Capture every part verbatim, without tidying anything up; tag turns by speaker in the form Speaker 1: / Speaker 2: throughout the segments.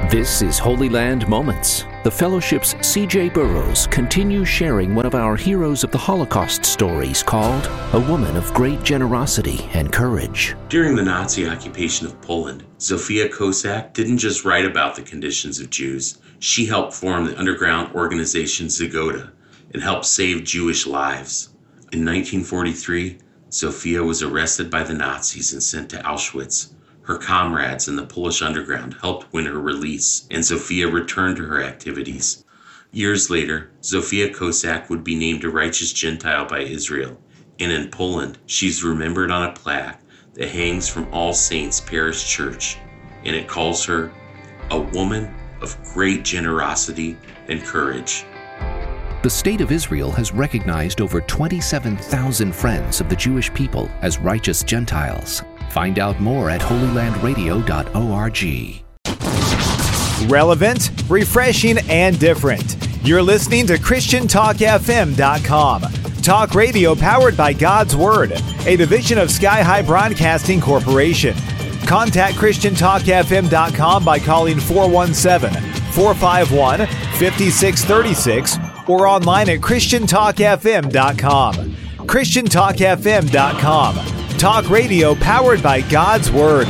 Speaker 1: This is Holy Land Moments. The Fellowship's C J Burrows continues sharing one of our Heroes of the Holocaust stories called A Woman of Great Generosity and Courage.
Speaker 2: During the Nazi occupation of Poland, Zofia Kosak didn't just write about the conditions of Jews. She helped form the underground organization Zagoda and helped save Jewish lives. In nineteen forty-three, Zofia was arrested by the Nazis and sent to Auschwitz. Her comrades in the Polish underground helped win her release, and Zofia returned to her activities. Years later, Zofia Kosak would be named a righteous Gentile by Israel, and in Poland, she's remembered on a plaque that hangs from All Saints Parish Church, and it calls her a woman of great generosity and courage.
Speaker 1: The State of Israel has recognized over twenty-seven thousand friends of the Jewish people as righteous Gentiles. Find out more at holy land radio dot org.
Speaker 3: Relevant, refreshing, and different. You're listening to Christian Talk F M dot com. Talk radio powered by God's Word, a division of Sky High Broadcasting Corporation. Contact Christian Talk F M dot com by calling four one seven, four five one, five six three six or online at Christian Talk F M dot com. Christian Talk F M dot com. Talk radio powered by God's Word.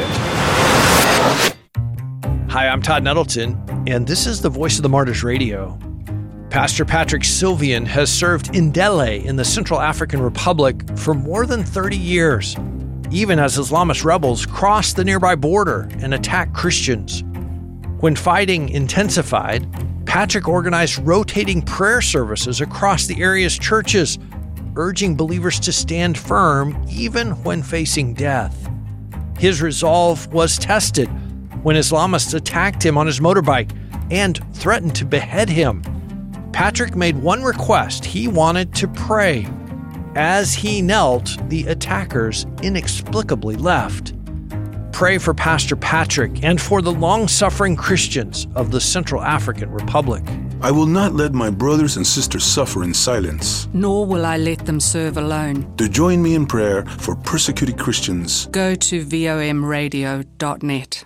Speaker 4: Hi, I'm Todd Nettleton, and this is the Voice of the Martyrs Radio. Pastor Patrick Sylvian has served in Ndele in the Central African Republic for more than thirty years, even as Islamist rebels crossed the nearby border and attacked Christians. When fighting intensified, Patrick organized rotating prayer services across the area's churches, urging believers to stand firm even when facing death. His resolve was tested when Islamists attacked him on his motorbike and threatened to behead him. Patrick made one request: he wanted to pray. As he knelt, the attackers inexplicably left. Pray for Pastor Patrick and for the long-suffering Christians of the Central African Republic.
Speaker 5: I will not let my brothers and sisters suffer in silence.
Speaker 6: Nor will I let them serve alone.
Speaker 5: To join me in prayer for persecuted Christians,
Speaker 6: go to vom radio dot net.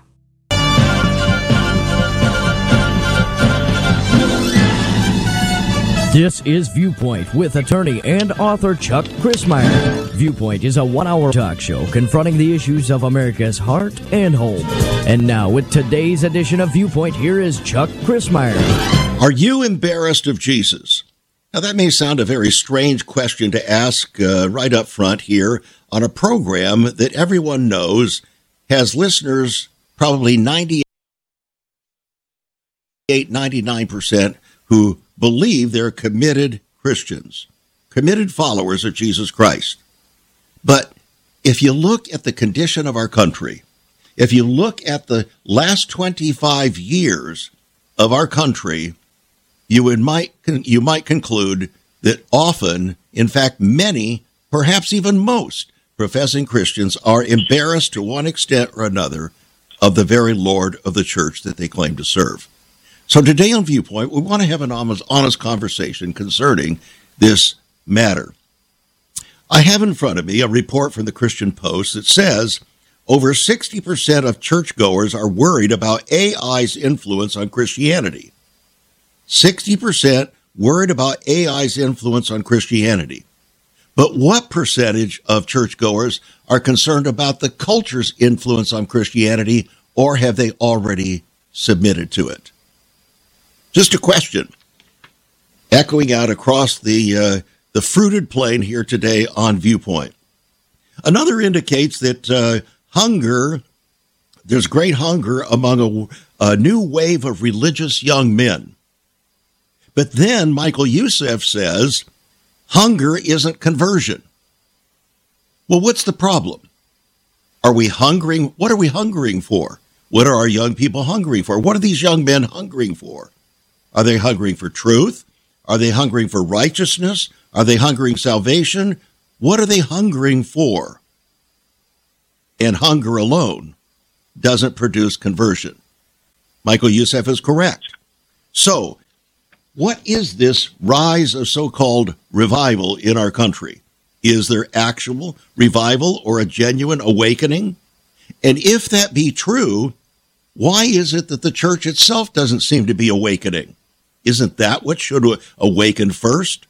Speaker 7: This is Viewpoint with attorney and author Chuck Crismier. Viewpoint is a one-hour talk show confronting the issues of America's heart and home. And now, with today's edition of Viewpoint, here is Chuck Crismier.
Speaker 8: Are you embarrassed of Jesus? Now, that may sound a very strange question to ask uh, right up front here on a program that everyone knows has listeners probably ninety-eight, ninety-nine percent who believe they're committed Christians, committed followers of Jesus Christ. But if you look at the condition of our country, if you look at the last twenty-five years of our country, you would might you might conclude that often, in fact, many, perhaps even most, professing Christians are embarrassed to one extent or another of the very Lord of the church that they claim to serve. So today on Viewpoint, we want to have an honest conversation concerning this matter. I have in front of me a report from the Christian Post that says over sixty percent of churchgoers are worried about A I's influence on Christianity. sixty percent worried about A I's influence on Christianity. But what percentage of churchgoers are concerned about the culture's influence on Christianity, or have they already submitted to it? Just a question, echoing out across the uh, the fruited plain here today on Viewpoint. Another indicates that uh, hunger, there's great hunger among a, a new wave of religious young men. But then Michael Youssef says, hunger isn't conversion. Well, what's the problem? Are we hungering? What are we hungering for? What are our young people hungering for? What are these young men hungering for? Are they hungering for truth? Are they hungering for righteousness? Are they hungering salvation? What are they hungering for? And hunger alone doesn't produce conversion. Michael Youssef is correct. So, what is this rise of so-called revival in our country? Is there actual revival or a genuine awakening? And if that be true, Why is it that the church itself doesn't seem to be awakening? Isn't that what should awaken first?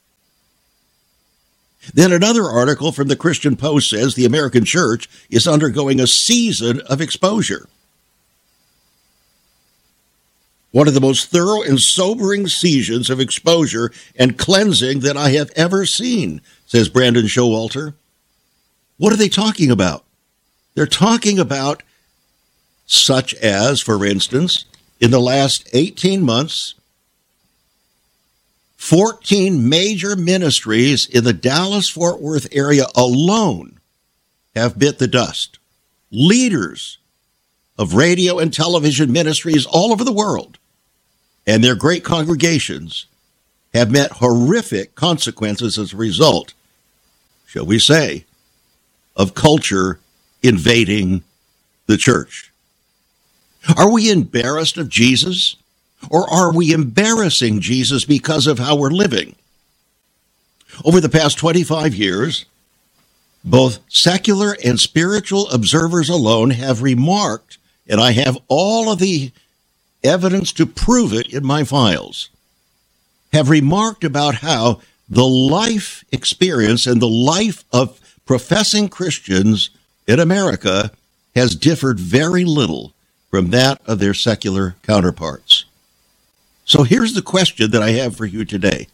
Speaker 8: Then another article from the Christian Post says the American church is undergoing a season of exposure. One of the most thorough and sobering seasons of exposure and cleansing that I have ever seen, says Brandon Showalter. What are they talking about? They're talking about such as, for instance, in the last eighteen months, fourteen major ministries in the Dallas-Fort Worth area alone have bit the dust. Leaders of radio and television ministries all over the world and their great congregations have met horrific consequences as a result, shall we say, of culture invading the church. Are we embarrassed of Jesus? Or are we embarrassing Jesus because of how we're living? Over the past twenty-five years, both secular and spiritual observers alone have remarked, and I have all of the evidence to prove it in my files, have remarked about how the life experience and the life of professing Christians in America has differed very little from that of their secular counterparts. So here's the question that I have for you today.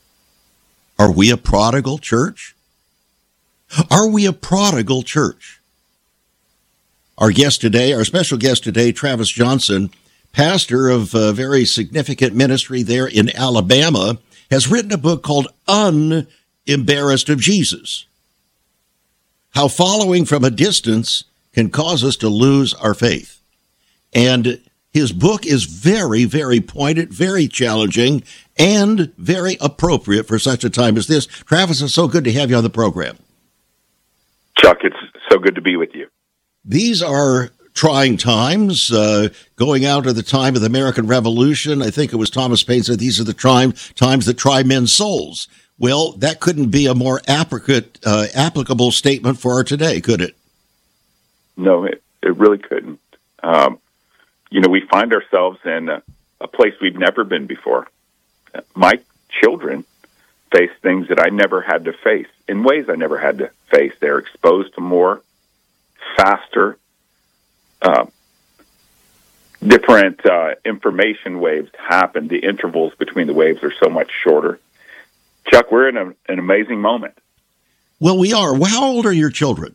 Speaker 8: Are we a prodigal church? Are we a prodigal church? Our guest today, our special guest today, Travis Johnson, pastor of a very significant ministry there in Alabama, has written a book called Unembarrassed of Jesus. How following from a distance can cause us to lose our faith. And his book is very, very pointed, very challenging, and very appropriate for such a time as this. Travis, it's so good to have you on the program.
Speaker 9: Chuck, it's so good to be with you.
Speaker 8: These are trying times, uh, going out of the time of the American Revolution. I think it was Thomas Paine said these are the time, times that try men's souls. Well, that couldn't be a more applicable, uh, applicable statement for our today, could it?
Speaker 9: No, it, it really couldn't. Um, you know, we find ourselves in a, a place we've never been before. My children face things that I never had to face, in ways I never had to face. They're exposed to more, faster, uh, different uh, information waves happen. The intervals between the waves are so much shorter. Chuck, we're in a, an amazing moment.
Speaker 8: Well, we are. Well, how old are your children?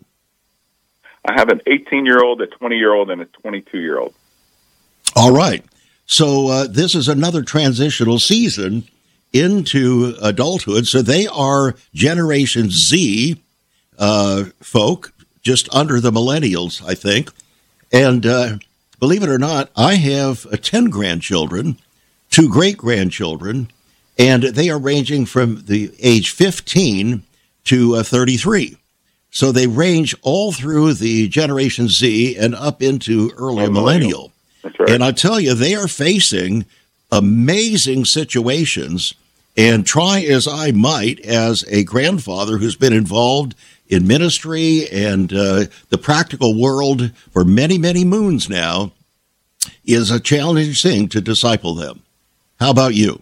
Speaker 9: I have an eighteen-year-old, a twenty-year-old, and a twenty-two-year-old.
Speaker 8: All right. So uh, this is another transitional season into adulthood. So they are Generation Z uh, folk, just under the millennials, I think. And uh, believe it or not, I have uh, ten grandchildren, two great-grandchildren, and they are ranging from the age fifteen to uh, thirty-three. So they range all through the Generation Z and up into early oh, millennial.
Speaker 9: That's right.
Speaker 8: And I tell you, they are facing amazing situations. And try as I might, as a grandfather who's been involved in ministry and uh, the practical world for many, many moons now, is a challenging thing to disciple them. How about you?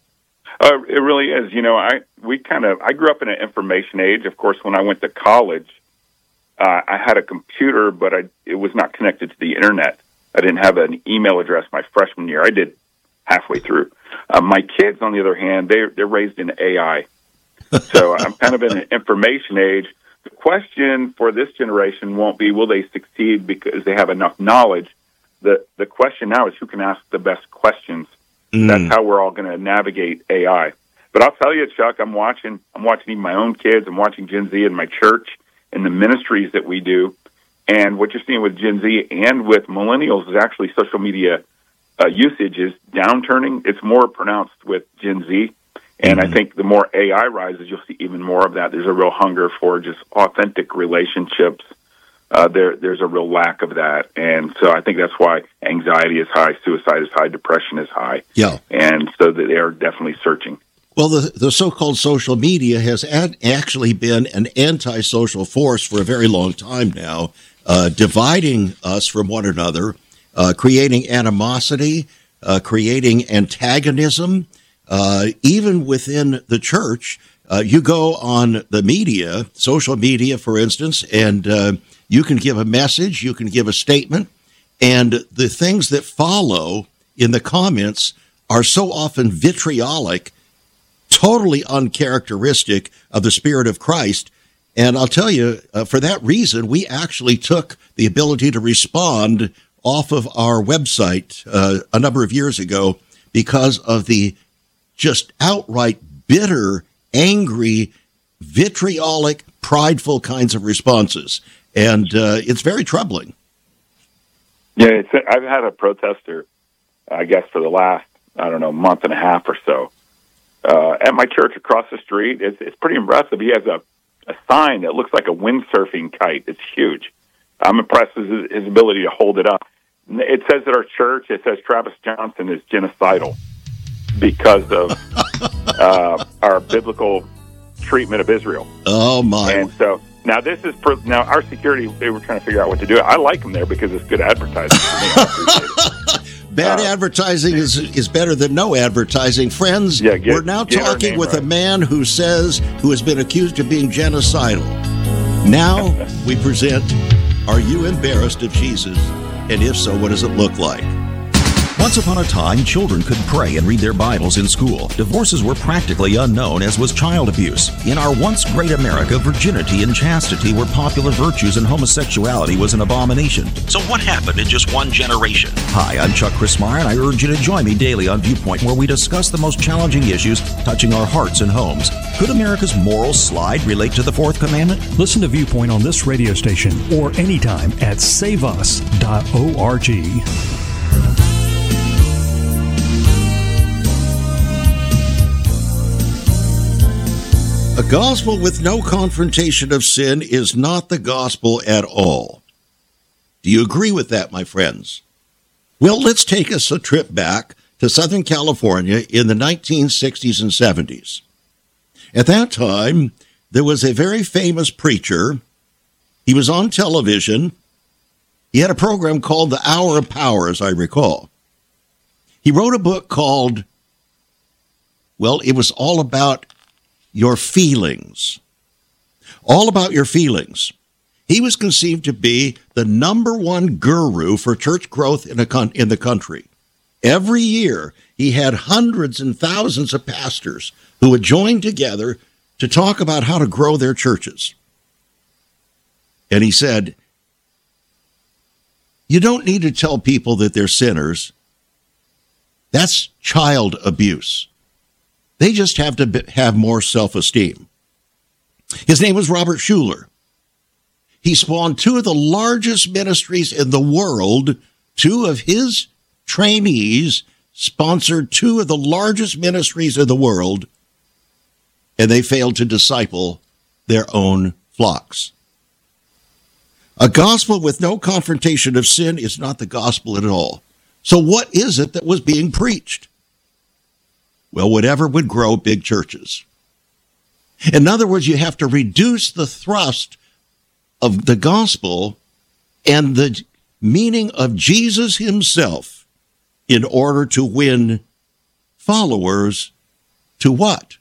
Speaker 9: Uh, it really is. You know, I we kind of I grew up in an information age. Of course, when I went to college, uh, I had a computer, but I, it was not connected to the internet. I didn't have an email address my freshman year. I did halfway through. Uh, my kids, on the other hand, they they're raised in A I. So I'm kind of in an information age. The question for this generation won't be will they succeed because they have enough knowledge. The the question now is who can ask the best questions. Mm. That's how we're all going to navigate A I. But I'll tell you, Chuck, I'm watching. I'm watching even my own kids. I'm watching Gen Z in my church and the ministries that we do. And what you're seeing with Gen Z and with millennials is actually social media uh, usage is downturning. It's more pronounced with Gen Z. And mm-hmm. I think the more A I rises, you'll see even more of that. There's a real hunger for just authentic relationships. Uh, there, there's a real lack of that. And so I think that's why anxiety is high, suicide is high, depression is high.
Speaker 8: Yeah.
Speaker 9: And so they are definitely searching.
Speaker 8: Well, the, the so-called social media has ad- actually been an anti-social force for a very long time now, uh, dividing us from one another. uh, creating animosity, uh, creating antagonism, uh, even within the church. Uh, you go on the media, social media, for instance, and uh, you can give a message, you can give a statement, and the things that follow in the comments are so often vitriolic, totally uncharacteristic of the Spirit of Christ. And I'll tell you, uh, for that reason, we actually took the ability to respond off of our website uh, a number of years ago because of the just outright bitter, angry, vitriolic, prideful kinds of responses. And uh, it's very troubling.
Speaker 9: Yeah, it's, I've had a protester, I guess, for the last, I don't know, month and a half or so. Uh, at my church across the street, it's, it's pretty impressive. He has a, a sign that looks like a windsurfing kite. It's huge. I'm impressed with his, his ability to hold it up. It says at our church, it says Travis Johnson is genocidal because of uh, our biblical treatment of Israel.
Speaker 8: Oh, my.
Speaker 9: And so now this is, per, now our security, they were trying to figure out what to do. I like them there because it's good advertising for me. I appreciate it.
Speaker 8: Bad uh, advertising is is better than no advertising. Friends,
Speaker 9: yeah, get,
Speaker 8: we're now talking with right. a man who says, who has been accused of being genocidal. Now we present, Are You Embarrassed of Jesus? And if so, what does it look like?
Speaker 10: Once upon a time, children could pray and read their Bibles in school. Divorces were practically unknown, as was child abuse. In our once great America, virginity and chastity were popular virtues and homosexuality was an abomination. So what happened in just one generation? Hi, I'm Chuck Christmeyer, and I urge you to join me daily on Viewpoint, where we discuss the most challenging issues touching our hearts and homes. Could America's moral slide relate to the Fourth Commandment?
Speaker 11: Listen to Viewpoint on this radio station or anytime at save us dot org.
Speaker 8: A gospel with no confrontation of sin is not the gospel at all. Do you agree with that, my friends? Well, let's take us a trip back to Southern California in the nineteen sixties and seventies. At that time, there was a very famous preacher. He was on television. He had a program called The Hour of Power, as I recall. He wrote a book called, well, it was all about your feelings. All about your feelings. He was conceived to be the number one guru for church growth in, a con- in the country. Every year, he had hundreds and thousands of pastors who would join together to talk about how to grow their churches. And he said, you don't need to tell people that they're sinners. That's child abuse. They just have to have more self-esteem. His name was Robert Schuller. He spawned two of the largest ministries in the world. Two of his trainees sponsored two of the largest ministries in the world, and they failed to disciple their own flocks. A gospel with no confrontation of sin is not the gospel at all. So what is it that was being preached? Well, whatever would grow big churches. In other words, you have to reduce the thrust of the gospel and the meaning of Jesus himself in order to win followers to what?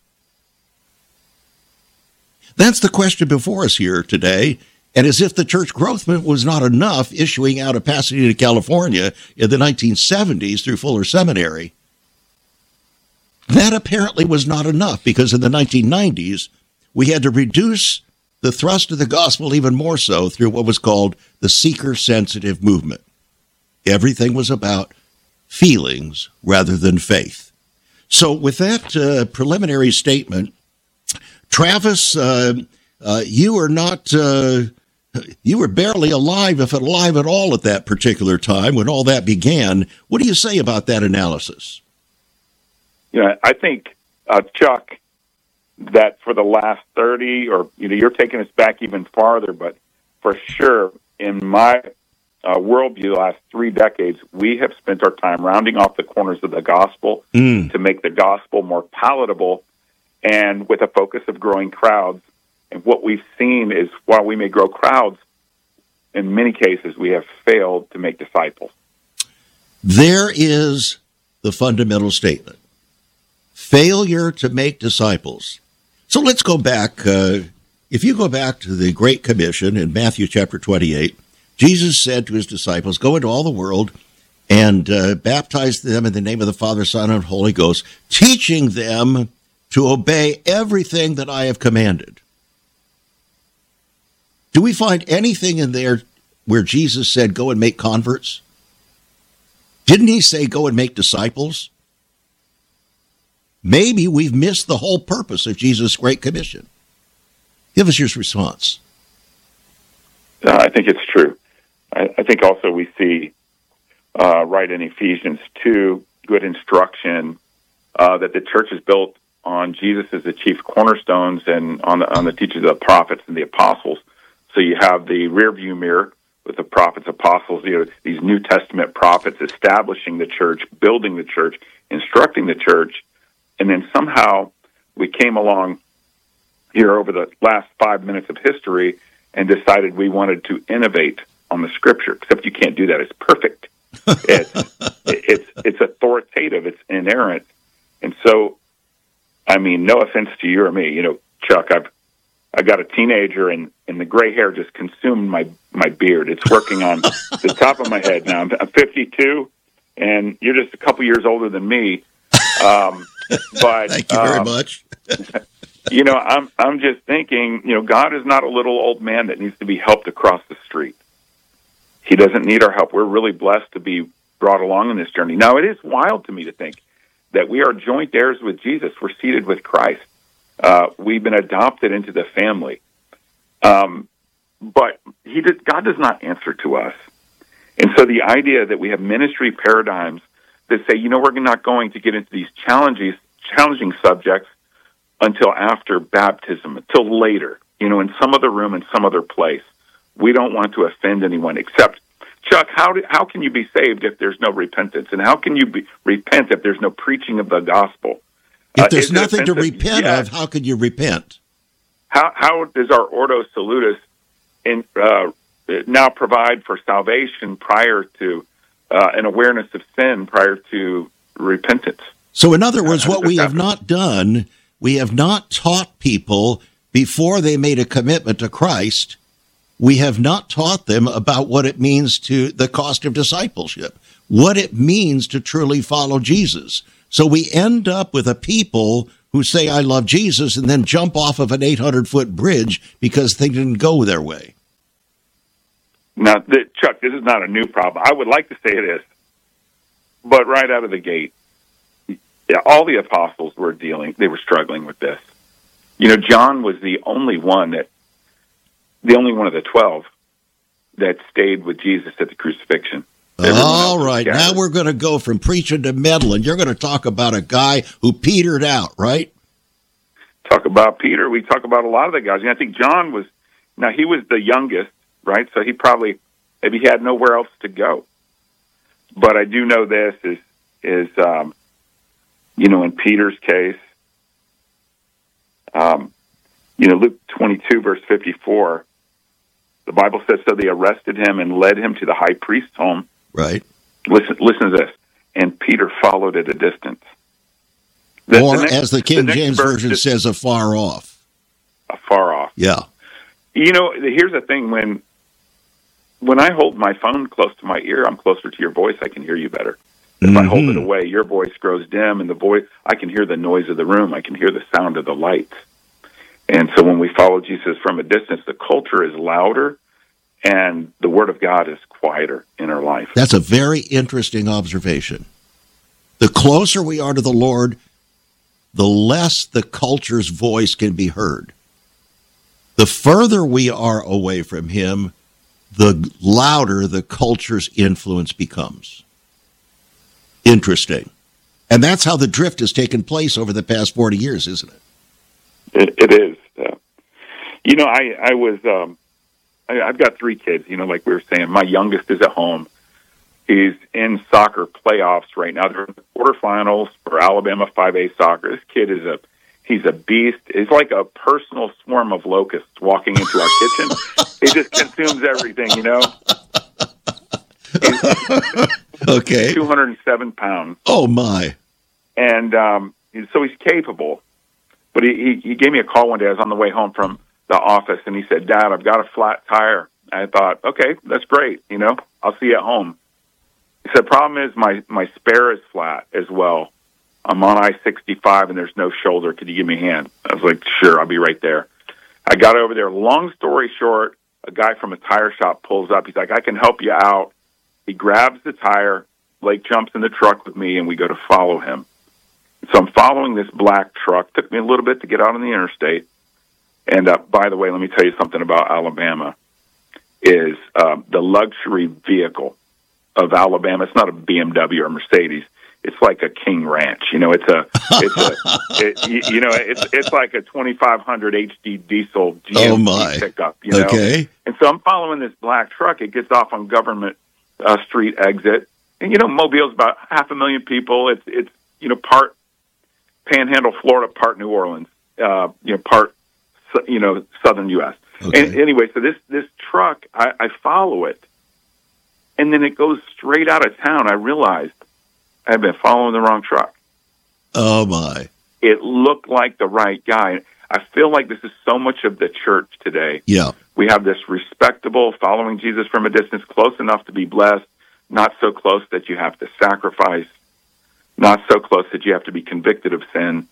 Speaker 8: That's the question before us here today. And as if the church growth movement was not enough, issuing out of Pasadena, California in the nineteen seventies through Fuller Seminary, that apparently was not enough, because in the nineteen nineties, we had to reduce the thrust of the gospel even more so through what was called the seeker-sensitive movement. Everything was about feelings rather than faith. So with that uh, preliminary statement, Travis, uh, uh, you are not, uh, you were barely alive, if alive at all, at that particular time when all that began. What do you say about that analysis?
Speaker 9: Yeah, I think, uh, Chuck, that for the last thirty, or you know, you're taking us back even farther, but for sure, in my uh, worldview, the last three decades, we have spent our time rounding off the corners of the gospel mm. to make the gospel more palatable, and with a focus of growing crowds. And what we've seen is, while we may grow crowds, in many cases we have failed to make disciples.
Speaker 8: There is the fundamental statement. Failure to make disciples. So let's go back. Uh, if you go back to the Great Commission in Matthew chapter twenty-eight, Jesus said to his disciples, go into all the world and uh, baptize them in the name of the Father, Son, and Holy Ghost, teaching them to obey everything that I have commanded. Do we find anything in there where Jesus said, go and make converts? Didn't he say, go and make disciples? Maybe we've missed the whole purpose of Jesus' Great Commission. Give us your response.
Speaker 9: Uh, I think it's true. I, I think also we see uh, right in Ephesians two, good instruction uh, that the church is built on Jesus as the chief cornerstones and on the, on the teachers of the prophets and the apostles. So you have the rear view mirror with the prophets, apostles, you know, these New Testament prophets establishing the church, building the church, instructing the church. And then somehow we came along here over the last five minutes of history and decided we wanted to innovate on the Scripture, except you can't do that. It's perfect. It's, it's, it's authoritative. It's inerrant. And so, I mean, no offense to you or me, you know, Chuck, I've I got a teenager, and, and the gray hair just consumed my, my beard. It's working on the top of my head now. I'm, I'm fifty-two, and you're just a couple years older than me. Um, but
Speaker 8: thank you very
Speaker 9: um,
Speaker 8: much.
Speaker 9: you know, I'm I'm just thinking, you know, God is not a little old man that needs to be helped across the street. He doesn't need our help. We're really blessed to be brought along in this journey. Now, it is wild to me to think that we are joint heirs with Jesus. We're seated with Christ. Uh, we've been adopted into the family. Um, but he did, God does not answer to us. And so the idea that we have ministry paradigms that say, you know, we're not going to get into these challenges, challenging subjects until after baptism, until later, you know, in some other room, in some other place. We don't want to offend anyone except, Chuck, how do, how can you be saved if there's no repentance? And how can you be, repent if there's no preaching of the gospel?
Speaker 8: If there's
Speaker 9: uh,
Speaker 8: nothing to repent
Speaker 9: yes.
Speaker 8: of, how could you repent?
Speaker 9: How how does our Ordo Salutis in, uh, now provide for salvation prior to uh, an awareness of sin, prior to repentance?
Speaker 8: So in other words,
Speaker 9: How
Speaker 8: what we
Speaker 9: happen?
Speaker 8: have not done, we have not taught people before they made a commitment to Christ, we have not taught them about what it means to the cost of discipleship, what it means to truly follow Jesus. So we end up with a people who say, I love Jesus, and then jump off of an eight hundred foot bridge because they didn't go their way.
Speaker 9: Now, the, Chuck, this is not a new problem. I would like to say it is. But right out of the gate, yeah, all the apostles were dealing, they were struggling with this. You know, John was the only one that, the only one of the twelve that stayed with Jesus at the crucifixion.
Speaker 8: All right, now we're going to go from preaching to meddling. You're going to talk about a guy who petered out, right?
Speaker 9: Talk about Peter. We talk about a lot of the guys. And I think John was, now he was the youngest, right? So he probably, maybe he had nowhere else to go. But I do know this is, is um, you know, in Peter's case, um, you know, Luke twenty-two, verse fifty-four, the Bible says, so they arrested him and led him to the high priest's home.
Speaker 8: Right.
Speaker 9: Listen, listen to this. And Peter followed at a distance. The,
Speaker 8: or,
Speaker 9: the next,
Speaker 8: as the King
Speaker 9: the
Speaker 8: James Version
Speaker 9: is,
Speaker 8: says, afar off.
Speaker 9: Afar off.
Speaker 8: Yeah.
Speaker 9: You know, here's the thing. When when I hold my phone close to my ear, I'm closer to your voice. I can hear you better. If mm-hmm. I hold it away, your voice grows dim, and the voice, I can hear the noise of the room. I can hear the sound of the lights. And so when we follow Jesus from a distance, the culture is louder, and the Word of God is quieter in our life.
Speaker 8: That's a very interesting observation. The closer we are to the Lord, the less the culture's voice can be heard. The further we are away from Him, the louder the culture's influence becomes. Interesting. And that's how the drift has taken place over the past forty years, isn't it?
Speaker 9: It, it is. Uh, you know, I, I was... Um, I've got three kids, you know, like we were saying. My youngest is at home. He's in soccer playoffs right now. They're in the quarterfinals for Alabama five A soccer. This kid is a, he's a beast. He's like a personal swarm of locusts walking into our kitchen. He just consumes everything, you know.
Speaker 8: Okay.
Speaker 9: two hundred seven pounds.
Speaker 8: Oh, my.
Speaker 9: And um, so he's capable. But he, he, he gave me a call one day. I was on the way home from the office, and he said, Dad, I've got a flat tire. And I thought, okay, that's great. You know, I'll see you at home. He said, problem is my, my spare is flat as well. I'm on I sixty-five, and there's no shoulder. Could you give me a hand? I was like, sure, I'll be right there. I got over there. Long story short, a guy from a tire shop pulls up. He's like, I can help you out. He grabs the tire. Blake jumps in the truck with me, and we go to follow him. So I'm following this black truck. Took me a little bit to get out on the interstate. And uh, by the way, let me tell you something about Alabama. Is um, the luxury vehicle of Alabama? It's not a B M W or Mercedes. It's like a King Ranch. You know, it's a, it's a, it, you, you know, it's it's like a twenty-five hundred H D diesel G M C
Speaker 8: oh my.
Speaker 9: pickup. You know?
Speaker 8: Okay.
Speaker 9: And so I'm following this black truck. It gets off on Government uh, Street exit, and you know, Mobile's about half a million people. It's it's you know part Panhandle, Florida, part New Orleans, uh, you know, part you know southern U S Okay. And anyway, so this this truck, I, I follow it, and then it goes straight out of town. I realized I've been following the wrong truck.
Speaker 8: Oh, my.
Speaker 9: It looked like the right guy. I feel like this is so much of the church today.
Speaker 8: Yeah.
Speaker 9: We have this respectable, following Jesus from a distance, close enough to be blessed, not so close that you have to sacrifice, not so close that you have to be convicted of sin.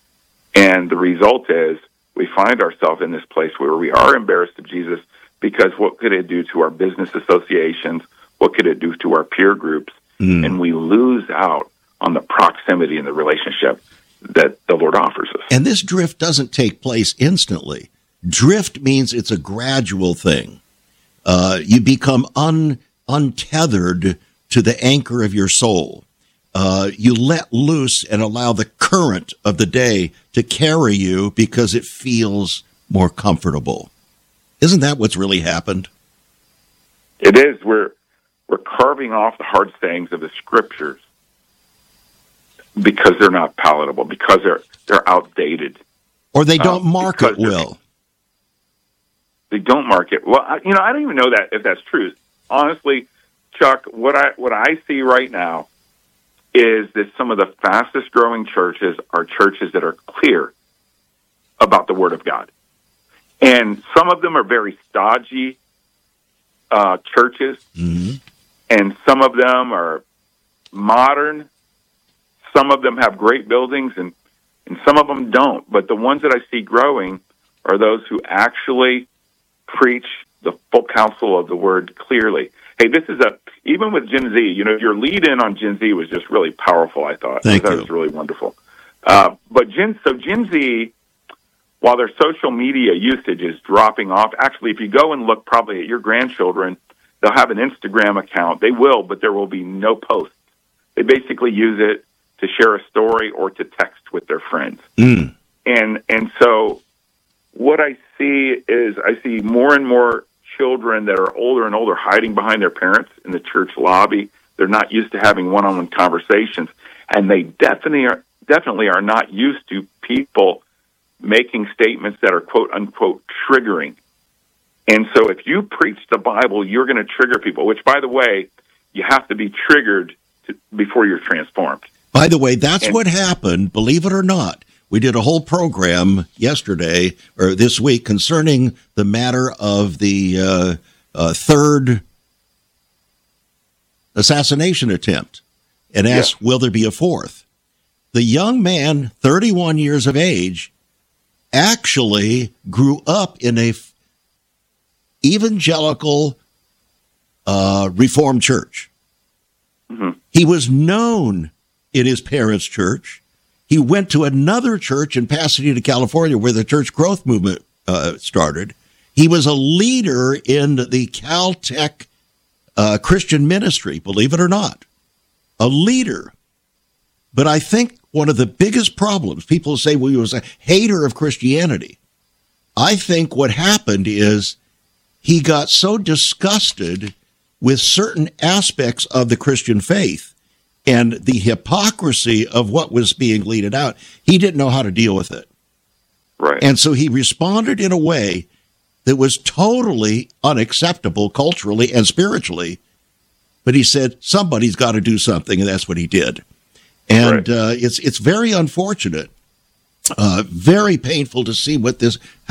Speaker 9: And the result is we find ourselves in this place where we are embarrassed of Jesus because what could it do to our business associations? What could it do to our peer groups? Mm. And we lose out on the proximity and the relationship that the Lord offers us.
Speaker 8: And this drift doesn't take place instantly. Drift means it's a gradual thing. Uh, you become un, untethered to the anchor of your soul. Uh, you let loose and allow the current of the day to carry you because it feels more comfortable. Isn't that what's really happened?
Speaker 9: It is. We're we're carving off the hard sayings of the scriptures because they're not palatable, because they're they're outdated,
Speaker 8: or they don't uh, mark it well.
Speaker 9: They don't mark it well. I, you know, I don't even know that if that's true. Honestly, Chuck, what I what I see right now is that some of the fastest growing churches are churches that are clear about the Word of God. And some of them are very stodgy uh, churches, mm-hmm. and some of them are modern. Some of them have great buildings, and, and some of them don't. But the ones that I see growing are those who actually preach the full counsel of the Word clearly. Hey, this is a, even with Gen Z, you know, your lead in on Gen Z was just really powerful, I thought.
Speaker 8: Thank
Speaker 9: I thought
Speaker 8: you.
Speaker 9: It was really wonderful. Uh, but Gen, so Gen Z, while their social media usage is dropping off, actually, if you go and look probably at your grandchildren, they'll have an Instagram account. They will, but there will be no posts. They basically use it to share a story or to text with their friends.
Speaker 8: Mm.
Speaker 9: And, and so what I see is I see more and more children that are older and older hiding behind their parents in the church lobby. They're not used to having one-on-one conversations, and they definitely are, definitely are not used to people making statements that are quote-unquote triggering. And so if you preach the Bible, you're going to trigger people, which, by the way, you have to be triggered to, before you're transformed.
Speaker 8: By the way, that's
Speaker 9: and,
Speaker 8: what happened, believe it or not. We did a whole program yesterday or this week concerning the matter of the uh, uh, third assassination attempt and asked, yeah. will there be a fourth? The young man, thirty-one years of age, actually grew up in a f- evangelical uh, Reformed church. Mm-hmm. He was known in his parents' church. He went to another church in Pasadena, California, where the church growth movement uh, started. He was a leader in the Caltech uh, Christian ministry, believe it or not. A leader. But I think one of the biggest problems, people say, well, he was a hater of Christianity. I think what happened is he got so disgusted with certain aspects of the Christian faith and the hypocrisy of what was being leaded out, he didn't know how to deal with it.
Speaker 9: Right.
Speaker 8: And so he responded in a way that was totally unacceptable culturally and spiritually but he said somebody's got to do something, and that's what he did. And
Speaker 9: right.
Speaker 8: uh, it's it's very unfortunate, uh, very painful to see what this